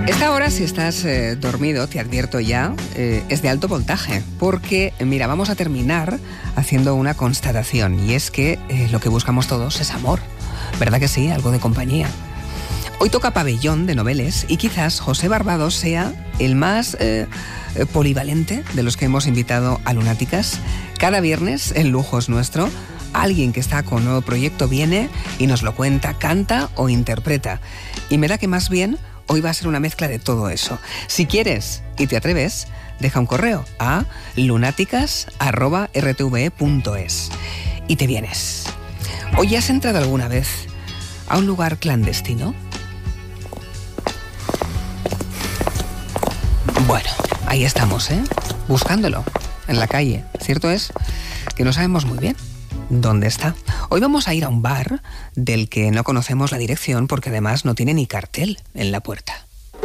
Esta hora, si estás dormido, te advierto ya, es de alto voltaje, porque, mira, vamos a terminar haciendo una constatación, y es que lo que buscamos todos es amor, ¿verdad que sí? Algo de compañía. Hoy toca pabellón de noveles y quizás José Barbados sea el más polivalente de los que hemos invitado a Lunáticas. Cada viernes, el lujo es nuestro. Alguien que está con nuevo proyecto viene y nos lo cuenta, canta o interpreta. Y me da que más bien hoy va a ser una mezcla de todo eso. Si quieres y te atreves, deja un correo a lunáticas@rtve.es y te vienes. ¿Hoy has entrado alguna vez a un lugar clandestino? Bueno, ahí estamos, buscándolo en la calle. Cierto es que no sabemos muy bien dónde está. Hoy vamos a ir a un bar del que no conocemos la dirección porque además no tiene ni cartel en la puerta.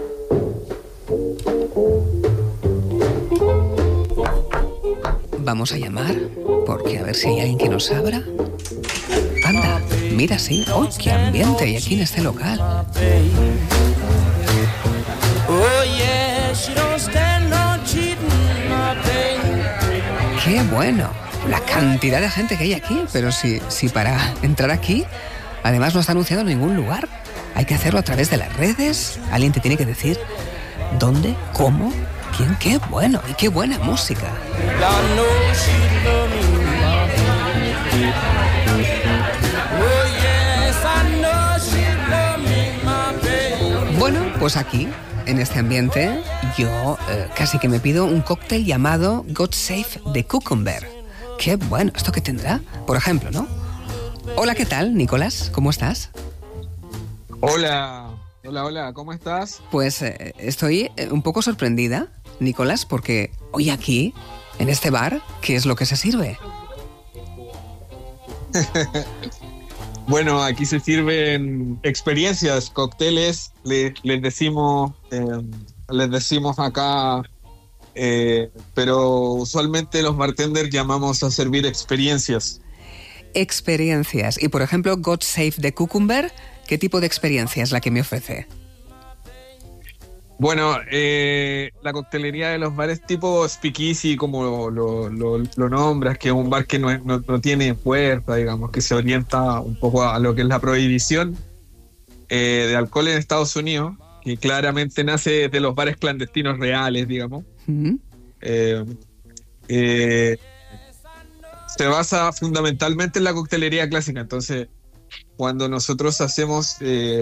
Vamos a llamar porque a ver si hay alguien que nos abra. Anda, mira, sí. ¡Oh, qué ambiente hay aquí en este local! ¡Qué bueno! La cantidad de gente que hay aquí, pero si para entrar aquí, además no está anunciado en ningún lugar. Hay que hacerlo a través de las redes. Alguien te tiene que decir dónde, cómo, quién. ¡Qué bueno! Y qué buena música. Bueno, pues aquí, en este ambiente, yo casi que me pido un cóctel llamado God Save the Cucumber. ¡Qué bueno! ¿Esto qué tendrá? Por ejemplo, ¿no? Hola, ¿qué tal, Nicolás? ¿Cómo estás? Hola, ¿cómo estás? Pues estoy un poco sorprendida, Nicolás, porque hoy aquí, en este bar, ¿qué es lo que se sirve? Bueno, aquí se sirven experiencias, cócteles, les decimos acá, pero usualmente los bartenders llamamos a servir experiencias. Experiencias. Y por ejemplo, God Save the Cucumber, ¿qué tipo de experiencia es la que me ofrece? Bueno, la coctelería de los bares tipo speakeasy, como lo nombras, que es un bar que no tiene puerta, digamos, que se orienta un poco a lo que es la prohibición de alcohol en Estados Unidos, que claramente nace de los bares clandestinos reales, digamos. Uh-huh. Se basa fundamentalmente en la coctelería clásica. Entonces, cuando nosotros hacemos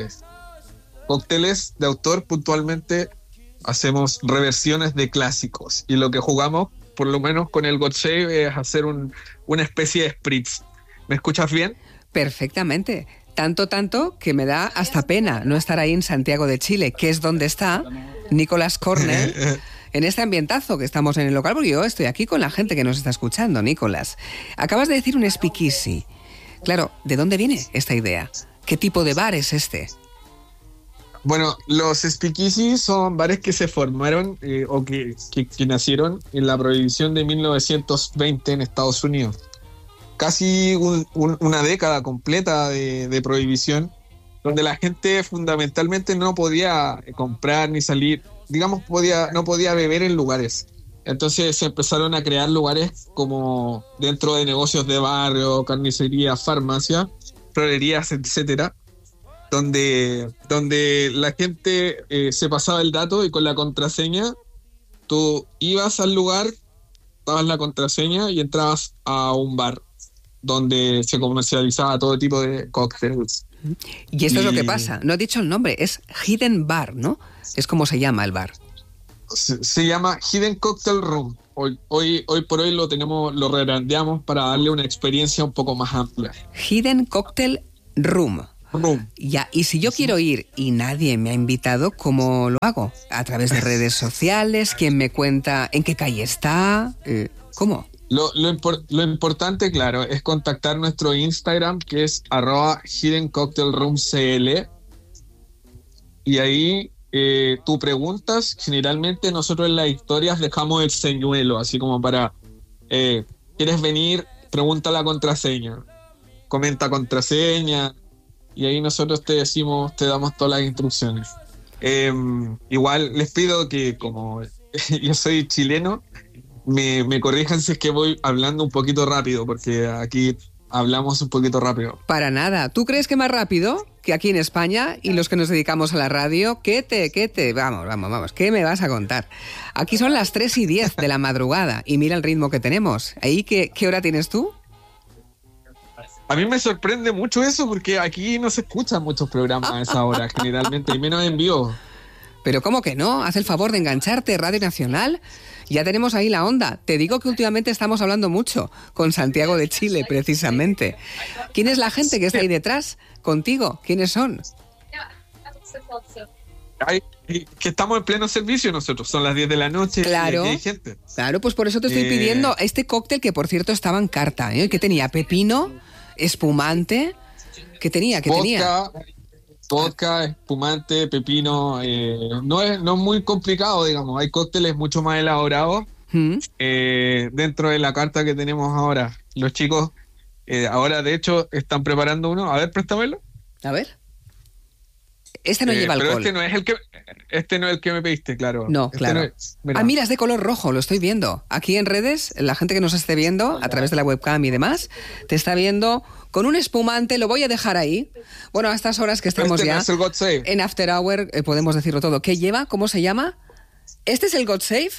cócteles de autor, puntualmente hacemos reversiones de clásicos, y lo que jugamos, por lo menos con el God Save, es hacer una especie de spritz. ¿Me escuchas bien? Perfectamente. Tanto que me da hasta pena no estar ahí en Santiago de Chile, que es donde está Nicolás Cornell, en este ambientazo que estamos en el local, porque yo estoy aquí con la gente que nos está escuchando. Nicolás, acabas de decir un speakeasy. Claro, ¿de dónde viene esta idea? ¿Qué tipo de bar es este? Bueno, los speakeasy son bares que se formaron o que nacieron en la prohibición de 1920 en Estados Unidos. Casi una década completa de prohibición, donde la gente fundamentalmente no podía comprar ni salir, digamos, no podía beber en lugares. Entonces se empezaron a crear lugares como dentro de negocios de barrio, carnicerías, farmacias, florerías, etcétera, donde la gente se pasaba el dato, y con la contraseña tú ibas al lugar, dabas la contraseña y entrabas a un bar donde se comercializaba todo tipo de cócteles. Y esto es lo que pasa. No he dicho el nombre, es Hidden Bar, ¿no? Es como se llama el bar. Se llama Hidden Cocktail Room. Hoy por hoy lo regrandeamos para darle una experiencia un poco más amplia. Hidden Cocktail Room. Ya, y si yo quiero ir y nadie me ha invitado, ¿cómo lo hago? ¿A través de redes sociales? ¿Quién me cuenta en qué calle está? ¿Cómo? Lo importante, claro, es contactar nuestro Instagram, que es @hiddencocktailroomcl, y ahí tú preguntas. Generalmente nosotros en las historias dejamos el señuelo, así como para ¿quieres venir? Pregunta la contraseña, comenta contraseña, y ahí nosotros te damos todas las instrucciones. Igual les pido que como yo soy chileno, me corrijan si es que voy hablando un poquito rápido, porque aquí hablamos un poquito rápido. Para nada. ¿Tú crees que más rápido que aquí en España y los que nos dedicamos a la radio? Vamos, ¿qué me vas a contar? Aquí son las 3:10 de la madrugada y mira el ritmo que tenemos. ¿Ahí qué hora tienes tú? A mí me sorprende mucho eso porque aquí no se escuchan muchos programas a esa hora generalmente, y menos en vivo. Pero ¿cómo que no? Haz el favor de engancharte, Radio Nacional. Ya tenemos ahí la onda. Te digo que últimamente estamos hablando mucho con Santiago de Chile, precisamente. ¿Quién es la gente que está ahí detrás contigo? ¿Quiénes son? Que estamos en pleno servicio nosotros, son las 10 de la noche. Claro, y aquí hay gente. Claro, pues por eso te estoy pidiendo este cóctel que por cierto estaba en carta, ¿eh? Que tenía pepino, espumante, ¿qué tenía? Vodka, espumante, pepino, no es muy complicado, digamos. Hay cócteles mucho más elaborados dentro de la carta que tenemos ahora. Los chicos ahora, de hecho, están preparando uno. A ver, préstamelo. A ver. Este no lleva alcohol. Pero este no es el que me pediste, claro. No, claro. Mira, es de color rojo, lo estoy viendo. Aquí en redes, la gente que nos esté viendo a través de la webcam y demás, te está viendo con un espumante, lo voy a dejar ahí. Bueno, a estas horas que estamos ya no es el God Save. En After Hour, podemos decirlo todo. ¿Qué lleva? ¿Cómo se llama? ¿Este es el God Save?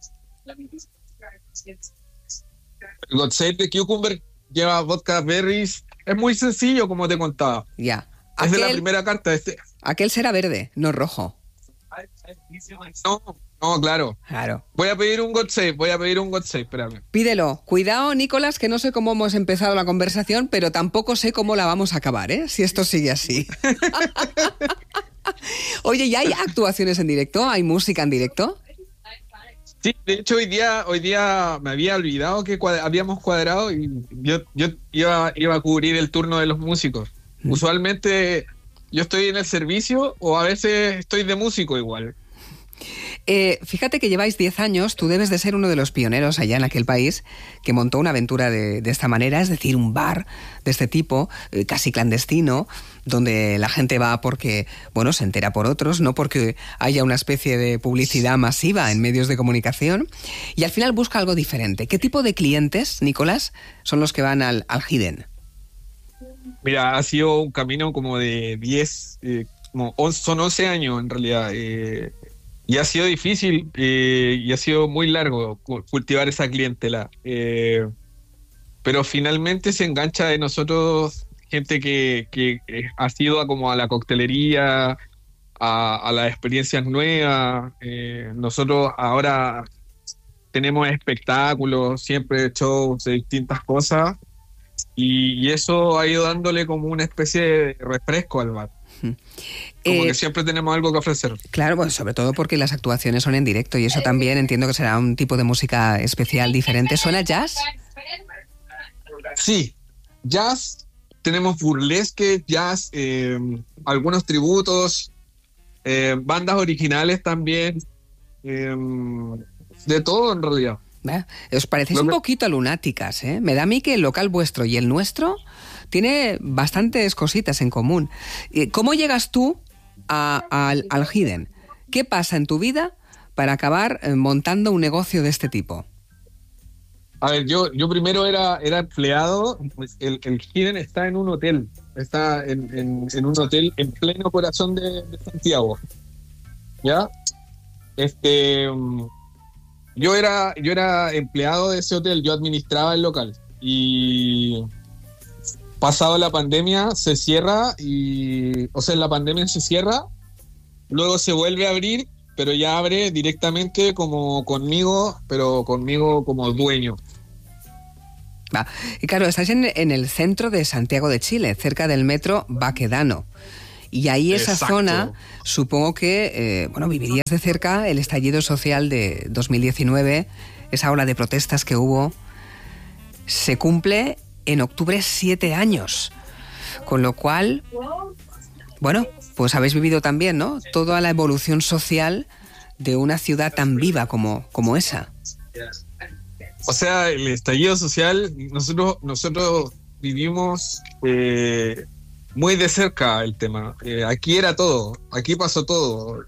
El God Save de Cucumber lleva vodka berries. Es muy sencillo, como te contaba. Ya. Es de la primera carta. Aquel será verde, no rojo. No, claro. Claro. Voy a pedir un God Save, espérame. Pídelo. Cuidado, Nicolás, que no sé cómo hemos empezado la conversación, pero tampoco sé cómo la vamos a acabar, ¿eh? Si esto sigue así. Oye, ¿ya hay actuaciones en directo? ¿Hay música en directo? Sí, de hecho hoy día me había olvidado que habíamos cuadrado y yo iba a cubrir el turno de los músicos. Usualmente yo estoy en el servicio o a veces estoy de músico igual. Fíjate que lleváis 10 años, tú debes de ser uno de los pioneros allá en aquel país que montó una aventura de esta manera, es decir, un bar de este tipo, casi clandestino, donde la gente va porque, bueno, se entera por otros, no porque haya una especie de publicidad masiva en medios de comunicación, y al final busca algo diferente. ¿Qué tipo de clientes, Nicolás, son los que van al Hidden? Mira, ha sido un camino como de 10, son 11 años en realidad, y ha sido difícil y ha sido muy largo cultivar esa clientela. Pero finalmente se engancha de nosotros gente que ha sido como a la coctelería, a las experiencias nuevas. Nosotros ahora tenemos espectáculos, siempre shows de distintas cosas, y eso ha ido dándole como una especie de refresco al bar. Como que siempre tenemos algo que ofrecer. Claro, pues sobre todo porque las actuaciones son en directo y eso también entiendo que será un tipo de música especial, diferente. ¿Suena jazz? Sí, jazz, tenemos burlesque, jazz, algunos tributos, bandas originales también, de todo en realidad. Os parecéis un poquito a Lunáticas, ¿eh? Me da a mí que el local vuestro y el nuestro tiene bastantes cositas en común. ¿Cómo llegas tú al Hidden? ¿Qué pasa en tu vida para acabar montando un negocio de este tipo? A ver, yo primero era empleado. El Hidden está en un hotel. Está en un hotel en pleno corazón de Santiago. ¿Ya? Yo era empleado de ese hotel, yo administraba el local. Y pasado la pandemia se cierra, la pandemia se cierra, luego se vuelve a abrir, pero ya abre directamente como conmigo, pero conmigo como dueño. Y claro, estás en el centro de Santiago de Chile, cerca del metro Baquedano. Y ahí esa Exacto. zona, supongo que, vivirías de cerca el estallido social de 2019, esa ola de protestas que hubo. Se cumple en octubre 7 años. Con lo cual, pues habéis vivido también, ¿no? Toda la evolución social de una ciudad tan viva como esa. O sea, el estallido social, nosotros vivimos muy de cerca el tema. Aquí era todo, aquí pasó todo.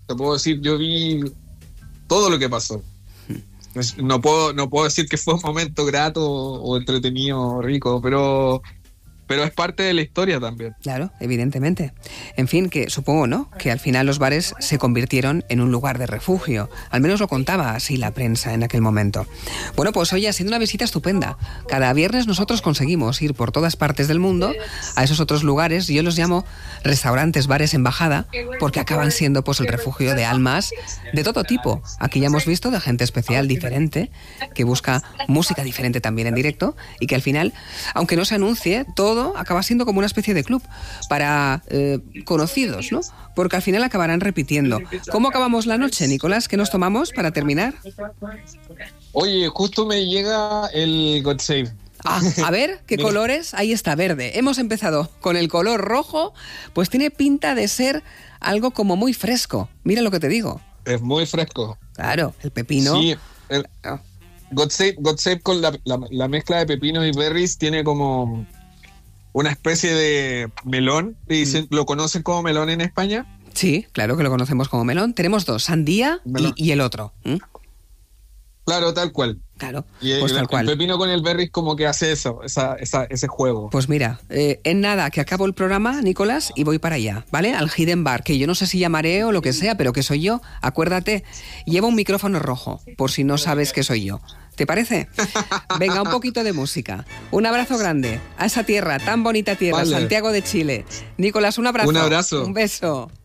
Te puedo decir, yo vi todo lo que pasó. No puedo decir que fue un momento grato o entretenido, rico, pero es parte de la historia también. Claro, evidentemente. En fin, que supongo, ¿no?, que al final los bares se convirtieron en un lugar de refugio. Al menos lo contaba así la prensa en aquel momento. Bueno, pues hoy ha sido una visita estupenda. Cada viernes nosotros conseguimos ir por todas partes del mundo a esos otros lugares. Yo los llamo restaurantes, bares, embajada, porque acaban siendo pues el refugio de almas de todo tipo. Aquí ya hemos visto de gente especial, diferente, que busca música diferente también en directo y que al final, aunque no se anuncie, todo acaba siendo como una especie de club para conocidos, ¿no? Porque al final acabarán repitiendo. ¿Cómo acabamos la noche, Nicolás? ¿Qué nos tomamos para terminar? Oye, justo me llega el God Save. Ah, a ver, ¿qué colores? Ahí está, verde. Hemos empezado con el color rojo, pues tiene pinta de ser algo como muy fresco. Mira lo que te digo. Es muy fresco. Claro, el pepino. Sí, God Save con la mezcla de pepinos y berries tiene como una especie de melón. ¿Lo conocen como melón en España? Sí, claro que lo conocemos como melón. Tenemos dos, sandía y el otro. Claro, tal cual. Claro, y pues tal cual. El pepino con el berries como que hace eso, ese juego. Pues mira, en nada, que acabo el programa, Nicolás, y voy para allá, ¿vale? Al Hidden Bar, que yo no sé si llamaré o lo que sea, pero que soy yo. Acuérdate, lleva un micrófono rojo, por si no sabes que soy yo. ¿Te parece? Venga, un poquito de música. Un abrazo grande a esa tierra, tan bonita tierra, vale. Santiago de Chile. Nicolás, un abrazo. Un abrazo. Un beso.